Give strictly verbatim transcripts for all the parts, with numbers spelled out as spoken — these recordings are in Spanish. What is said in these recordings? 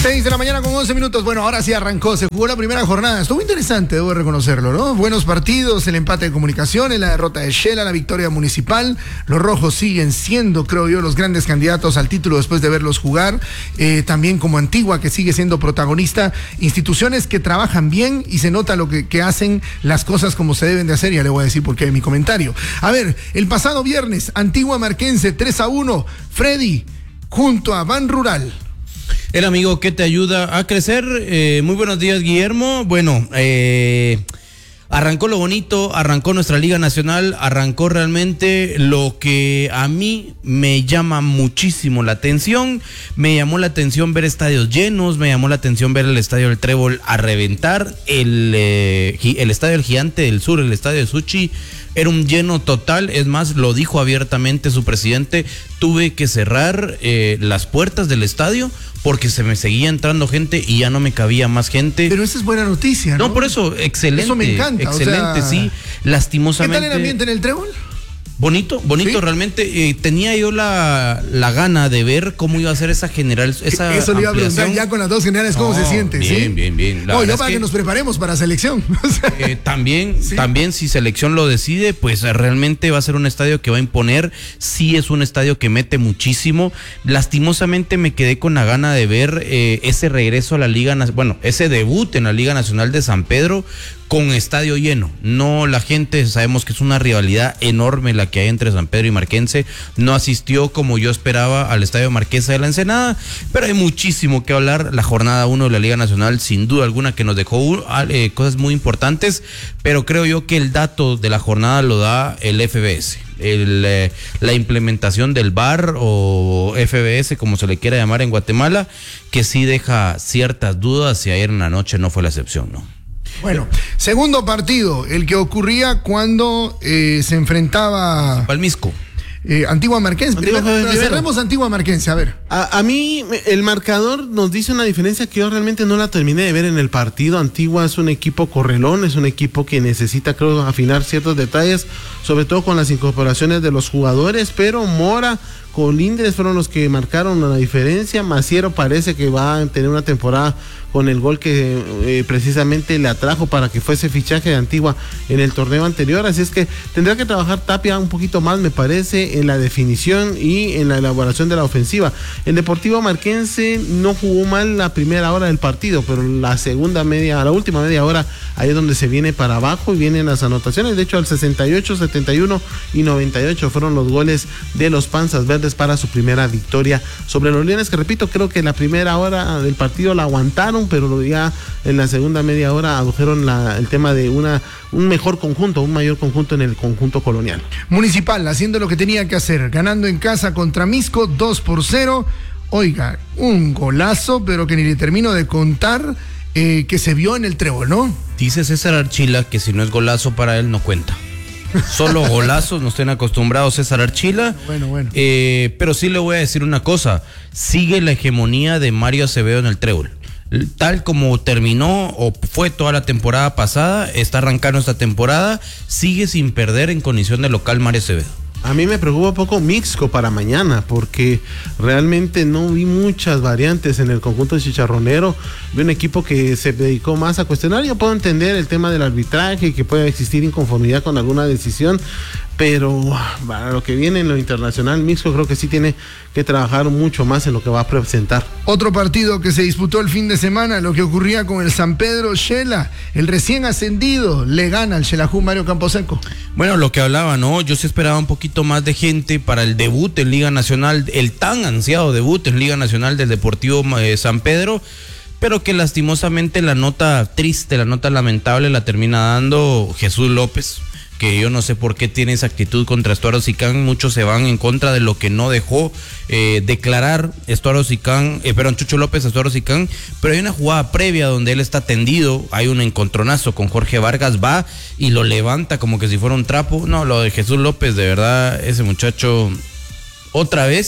seis de la mañana con once minutos. Bueno, ahora sí arrancó, se jugó la primera jornada. Estuvo interesante, debo reconocerlo, ¿no? Buenos partidos, el empate de Comunicaciones, la derrota de Shela, la victoria municipal. Los rojos siguen siendo, creo yo, los grandes candidatos al título después de verlos jugar. Eh, también como Antigua, que sigue siendo protagonista. Instituciones que trabajan bien y se nota lo que, que hacen las cosas como se deben de hacer. Ya le voy a decir por qué en mi comentario. A ver, el pasado viernes, Antigua Marquense tres a uno. Freddy, junto a Ban Rural. El amigo que te ayuda a crecer. Eh, muy buenos días, Guillermo. Bueno, eh, arrancó lo bonito, arrancó nuestra Liga Nacional, arrancó realmente lo que a mí me llama muchísimo la atención. Me llamó la atención ver estadios llenos, me llamó la atención ver el estadio del Trébol a reventar, el, eh, el estadio del Gigante del Sur, el estadio de Suchi. Era un lleno total, es más, lo dijo abiertamente su presidente, tuve que cerrar eh, las puertas del estadio porque se me seguía entrando gente y ya no me cabía más gente. Pero esa es buena noticia, ¿no? No, por eso, excelente. Eso me encanta. Excelente, o sea, sí, lastimosamente. ¿Qué tal el ambiente en el Trébol? Bonito, bonito, ¿sí? Realmente eh, tenía yo la, la gana de ver cómo iba a ser esa general, esa Eso le iba a preguntar ya con las dos generales, ¿cómo no, se siente? Bien, ¿sí? bien, bien. No, yo para que, que nos preparemos para selección. eh, también, ¿sí? También si selección lo decide, pues realmente va a ser un estadio que va a imponer. Sí es un estadio que mete muchísimo. Lastimosamente me quedé con la gana de ver eh, ese regreso a la Liga, bueno, ese debut en la Liga Nacional de San Pedro con estadio lleno. No, la gente, sabemos que es una rivalidad enorme la que hay entre San Pedro y Marquense. No asistió como yo esperaba al estadio Marquesa de la Ensenada, pero hay muchísimo que hablar. La jornada uno de la Liga Nacional, sin duda alguna, que nos dejó eh, cosas muy importantes, pero creo yo que el dato de la jornada lo da el F B S. El, eh, la implementación del V A R o F B S, como se le quiera llamar en Guatemala, que sí deja ciertas dudas y ayer en la noche no fue la excepción, ¿no? Bueno, segundo partido, el que ocurría cuando eh, se enfrentaba Palmisco. Eh, Antigua Marquense. Antigua, pero cerremos Antigua Marquense, a ver. A, a mí el marcador nos dice una diferencia que yo realmente no la terminé de ver en el partido. Antigua es un equipo correlón, es un equipo que necesita, creo, afinar ciertos detalles, sobre todo con las incorporaciones de los jugadores, pero Mora, Colindres fueron los que marcaron la diferencia. Maciero parece que va a tener una temporada con el gol que eh, precisamente le atrajo para que fuese fichaje de Antigua en el torneo anterior, así es que tendrá que trabajar Tapia un poquito más, me parece, en la definición y en la elaboración de la ofensiva. El Deportivo Marquense no jugó mal la primera hora del partido, pero la segunda media, la última media hora, ahí es donde se viene para abajo y vienen las anotaciones. De hecho, al sesenta y ocho, setenta y uno y noventa y ocho fueron los goles de los Panzas Verdes para su primera victoria sobre los Leones, que repito, creo que la primera hora del partido la aguantaron, pero ya en la segunda media hora adujeron la, el tema de una un mejor conjunto, un mayor conjunto en el conjunto colonial. Municipal haciendo lo que tenía que hacer, ganando en casa contra Misco dos por cero. Oiga, un golazo, pero que ni le termino de contar, eh, que se vio en el Trébol, ¿no? Dice César Archila que si no es golazo para él no cuenta. Solo golazos, no estén acostumbrados César Archila. Bueno, bueno. Eh, pero sí le voy a decir una cosa, sigue la hegemonía de Mario Acevedo en el Trébol. Tal como terminó o fue toda la temporada pasada, está arrancando esta temporada, sigue sin perder en condición de local Mario Acevedo. A mí me preocupa un poco Mixco para mañana, porque realmente no vi muchas variantes en el conjunto chicharronero. Vi un equipo que se dedicó más a cuestionar. Yo puedo entender el tema del arbitraje y que puede existir inconformidad con alguna decisión, pero para lo que viene en lo internacional, Mixco creo que sí tiene que trabajar mucho más en lo que va a presentar. Otro partido que se disputó el fin de semana, lo que ocurría con el San Pedro Shela, el recién ascendido, le gana al Xelajú Mario Camposeco. Bueno, lo que hablaba, ¿no? Yo sí esperaba un poquito más de gente para el debut en Liga Nacional, el tan ansiado debut en Liga Nacional del Deportivo eh, San Pedro, pero que lastimosamente la nota triste, la nota lamentable la termina dando Jesús López, que yo no sé por qué tiene esa actitud contra Estuardo Sicán. Muchos se van en contra de lo que no dejó eh, declarar Estuardo Sicán, eh, perdón, Chucho López a Estuardo Sicán, pero hay una jugada previa donde él está tendido, hay un encontronazo con Jorge Vargas, va y lo levanta como que si fuera un trapo. No, lo de Jesús López, de verdad, ese muchacho, otra vez,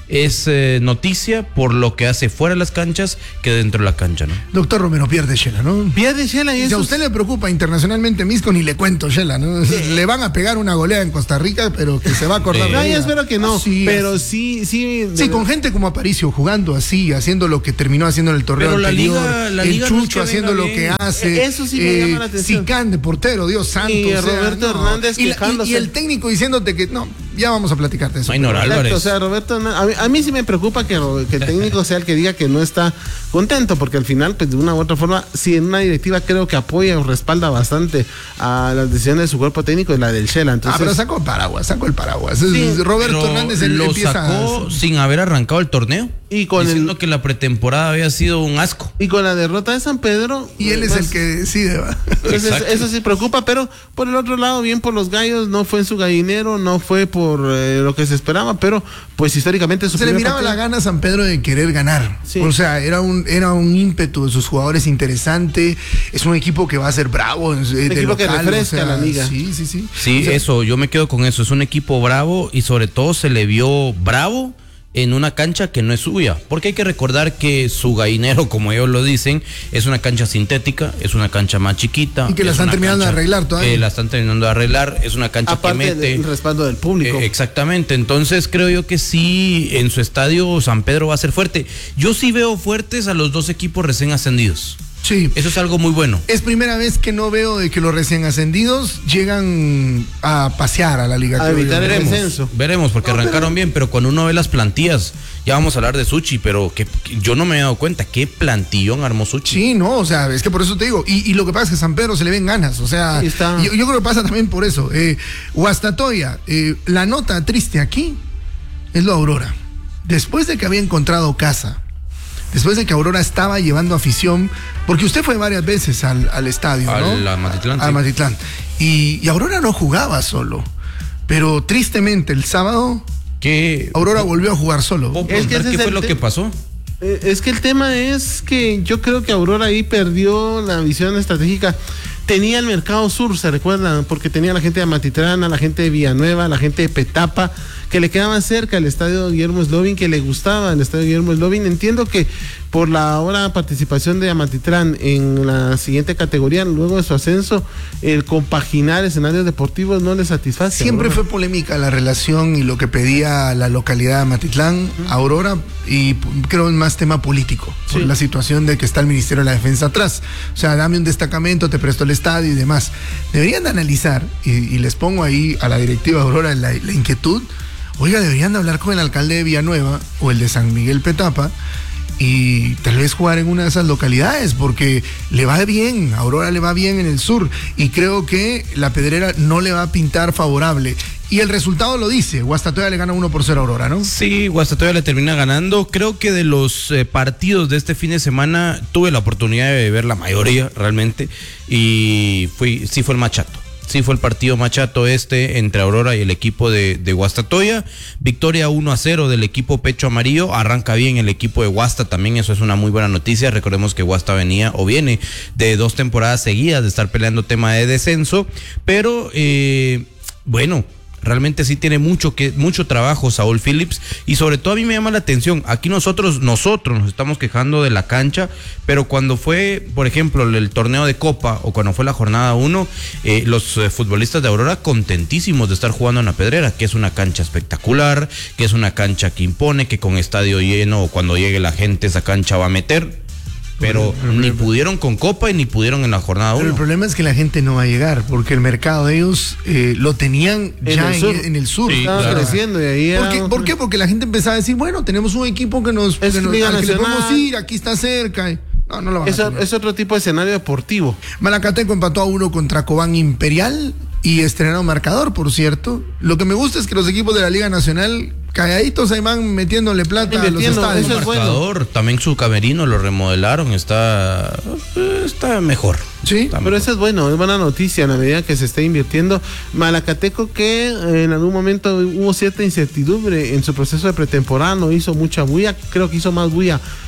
es eh, noticia por lo que hace fuera de las canchas que dentro de la cancha, ¿no? Doctor Romero, pierde Shela, ¿no? Pierde Shela y eso. Si a usted le preocupa internacionalmente Misco, ni le cuento Shela, ¿no? Sí. Le van a pegar una goleada en Costa Rica, pero que se va a acordar. Eh, no, ya espero que no, así, pero así. sí, sí. Sí, con gente como Aparicio jugando así, haciendo lo que terminó haciendo en el torneo pero la anterior, liga, la el liga Chucho no es que haciendo lo que hace. Eso sí me llama la atención. Sicán de portero, Dios santo. Y o sea, Roberto no. Hernández y, la, quejándose. y, y el técnico diciéndote que no, ya vamos a platicar de eso. Maynor Álvarez. O sea, Roberto, a mí, a mí sí me preocupa que, que el técnico sea el que diga que no está contento, porque al final, pues de una u otra forma, si en una directiva creo que apoya o respalda bastante a las decisiones de su cuerpo técnico y la del Shela. Entonces, ah, pero sacó el paraguas, sacó el paraguas. Sí, Roberto Hernández lo empieza sacó a... sin haber arrancado el torneo. Y con diciendo el, que la pretemporada había sido un asco. Y con la derrota de San Pedro. Y él es más, el que decide, ¿va? Entonces, eso sí preocupa, pero por el otro lado, bien por los Gallos, no fue en su gallinero, no fue por eh, lo que se esperaba, pero pues históricamente su se le miraba partido. la gana a San Pedro de querer ganar. Sí. O sea, era un, era un ímpetu de sus jugadores interesante. Es un equipo que va a ser bravo. Un de equipo local, que refresca o sea, la liga. Sí, sí, sí. Sí, o sea, eso, yo me quedo con eso. Es un equipo bravo y sobre todo se le vio bravo en una cancha que no es suya, porque hay que recordar que su gallinero, como ellos lo dicen, es una cancha sintética, es una cancha más chiquita. Y que la están terminando de arreglar todavía. Que la están terminando de arreglar, es una cancha aparte que mete... el respaldo del público. Eh, exactamente, entonces creo yo que sí, en su estadio San Pedro va a ser fuerte. Yo sí veo fuertes a los dos equipos recién ascendidos. Sí. Eso es algo muy bueno. Es primera vez que no veo de que los recién ascendidos llegan a pasear a la liga. A evitar el veremos, descenso. veremos, porque no, arrancaron pero... bien, pero cuando uno ve las plantillas, ya vamos a hablar de Suchi, pero que, que yo no me he dado cuenta, qué plantillón armó Suchi. Sí, no, o sea, es que por eso te digo, y, y lo que pasa es que San Pedro se le ven ganas, o sea, yo, yo creo que pasa también por eso. Eh, Guastatoya, eh, la nota triste aquí es lo Aurora. Después de que había encontrado casa, después de que Aurora estaba llevando afición, porque usted fue varias veces al, al estadio, al, ¿no? A Matitlán. A sí. Matitlán. Y, y Aurora no jugaba solo, pero tristemente el sábado que Aurora volvió a jugar solo. Es que ¿Qué fue lo que pasó? Es que el tema es que yo creo que Aurora ahí perdió la visión estratégica. Tenía el mercado sur, ¿se recuerdan? Porque tenía la gente de Amatitlán, la gente de Villanueva, la gente de Petapa, que le quedaba cerca el estadio Guillermo Eslovin, que le gustaba el estadio Guillermo Eslovin. Entiendo que por la ahora participación de Amatitlán en la siguiente categoría, luego de su ascenso, el compaginar escenarios deportivos no le satisface. Siempre fue polémica la relación y lo que pedía la localidad de Amatitlán, uh-huh. Aurora, y creo más tema político, por sí. la situación de que está el Ministerio de la Defensa atrás. O sea, dame un destacamento, te presto el estadio y demás. Deberían de analizar, y, y les pongo ahí a la directiva Aurora la, la inquietud, oiga, deberían de hablar con el alcalde de Villanueva o el de San Miguel Petapa y tal vez jugar en una de esas localidades, porque le va bien, a Aurora le va bien en el sur, y creo que la Pedrera no le va a pintar favorable. Y el resultado lo dice, Guastatoya le gana uno por cero a Aurora, ¿no? Sí, Guastatoya le termina ganando. Creo que de los eh, partidos de este fin de semana tuve la oportunidad de ver la mayoría realmente, y fui, sí fue el machato. Sí fue el partido machato este entre Aurora y el equipo de, de Guastatoya. Victoria uno a cero del equipo Pecho Amarillo. Arranca bien el equipo de Guasta también, eso es una muy buena noticia. Recordemos que Guasta venía o viene de dos temporadas seguidas de estar peleando tema de descenso. Pero, eh, bueno... Realmente sí tiene mucho que mucho trabajo Saúl Phillips, y sobre todo a mí me llama la atención, aquí nosotros nosotros nos estamos quejando de la cancha, pero cuando fue, por ejemplo, el torneo de Copa o cuando fue la jornada uno, eh, los eh, futbolistas de Aurora contentísimos de estar jugando en la Pedrera, que es una cancha espectacular, que es una cancha que impone, que con estadio lleno o cuando llegue la gente esa cancha va a meter. Pero ni pudieron con Copa y ni pudieron en la jornada uno. Pero el problema es que la gente no va a llegar, porque el mercado de ellos eh, lo tenían en ya el sur. En, en el sur. Sí, estaba claro. creciendo y ahí ¿Por qué? era... ¿Por qué? Porque la gente empezaba a decir, bueno, tenemos un equipo que nos, es que nos Liga al que le Nacional. podemos ir, aquí está cerca. No, no lo van es, a tener. Es otro tipo de escenario deportivo. Malacateco empató a uno contra Cobán Imperial y estrenaron marcador, por cierto. Lo que me gusta es que los equipos de la Liga Nacional calladitos ahí van metiéndole plata a los estadios. Eso es marcador, bueno. También su camerino lo remodelaron, está está mejor. Sí, está pero mejor. Eso es bueno, es buena noticia en la medida que se esté invirtiendo. Malacateco, que en algún momento hubo cierta incertidumbre en su proceso de pretemporada, no hizo mucha bulla, creo que hizo más bulla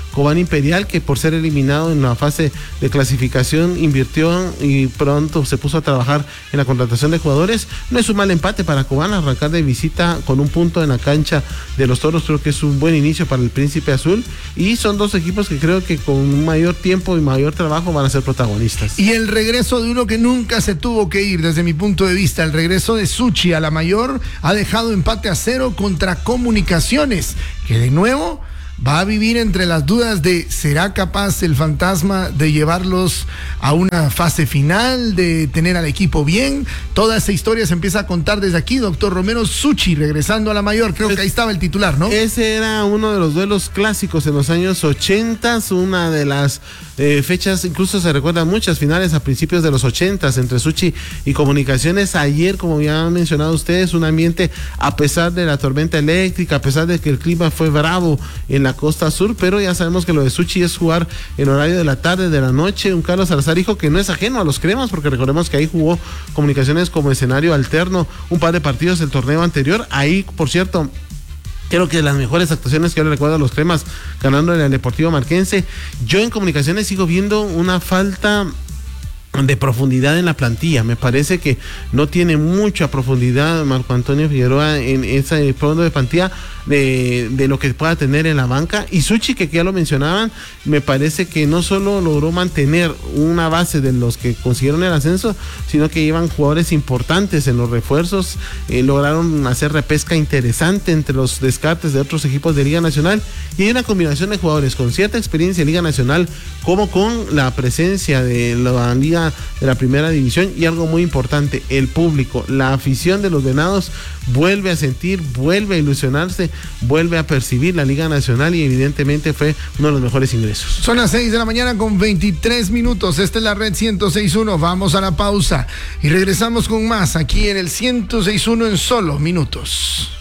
Cobán Imperial, que por ser eliminado en la fase de clasificación invirtió y pronto se puso a trabajar en la contratación de jugadores. No es un mal empate para Cobán, arrancar de visita con un punto en la cancha de los Toros, creo que es un buen inicio para el Príncipe Azul, y son dos equipos que creo que con un mayor tiempo y mayor trabajo van a ser protagonistas. Y el regreso de uno que nunca se tuvo que ir desde mi punto de vista, el regreso de Suchi a la mayor, ha dejado empate a cero contra Comunicaciones, que de nuevo va a vivir entre las dudas de ¿será capaz el fantasma de llevarlos a una fase final, de tener al equipo bien? Toda esa historia se empieza a contar desde aquí, doctor Romero. Suchi regresando a la mayor, creo que ahí estaba el titular, ¿no? Ese era uno de los duelos clásicos en los años ochenta, una de las eh, fechas, incluso se recuerdan muchas finales a principios de los ochentas entre Suchi y Comunicaciones. Ayer, como ya han mencionado ustedes, un ambiente, a pesar de la tormenta eléctrica, a pesar de que el clima fue bravo en la costa sur, pero ya sabemos que lo de Suchi es jugar en horario de la tarde, de la noche. Un Carlos Salazar, hijo, que no es ajeno a los cremas, porque recordemos que ahí jugó Comunicaciones como escenario alterno un par de partidos del torneo anterior. Ahí, por cierto, creo que de las mejores actuaciones que yo le recuerdo a los cremas, ganando en el Deportivo Marquense. Yo en Comunicaciones sigo viendo una falta de profundidad en la plantilla. Me parece que no tiene mucha profundidad Marco Antonio Figueroa en ese fondo de plantilla de, de lo que pueda tener en la banca. Y Suchi, que ya lo mencionaban, me parece que no solo logró mantener una base de los que consiguieron el ascenso, sino que llevan jugadores importantes en los refuerzos, eh, lograron hacer repesca interesante entre los descartes de otros equipos de Liga Nacional, y hay una combinación de jugadores con cierta experiencia en Liga Nacional como con la presencia de la Liga de la Primera División, y algo muy importante, el público, la afición de los Venados vuelve a sentir, vuelve a ilusionarse, vuelve a percibir la Liga Nacional, y evidentemente fue uno de los mejores ingresos. Son las seis de la mañana con veintitrés minutos. Esta es la red ciento seis punto uno. Vamos a la pausa y regresamos con más aquí en el ciento seis punto uno en solo minutos.